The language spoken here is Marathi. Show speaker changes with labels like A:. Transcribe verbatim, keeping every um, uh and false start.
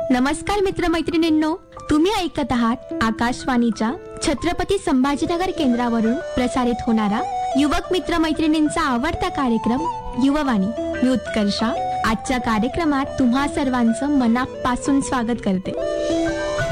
A: नमस्कार मित्रमैत्रिणींनो, तुम्ही ऐकत आहात आकाशवाणीच्या छत्रपती संभाजीनगर केंद्रावरून प्रसारित होणारा युवक मित्रमैत्रिणींचा आवडता कार्यक्रम युववाणी. मी उत्कर्षा आजच्या कार्यक्रमात तुम्हा सर्वांचं मनापासून स्वागत करते.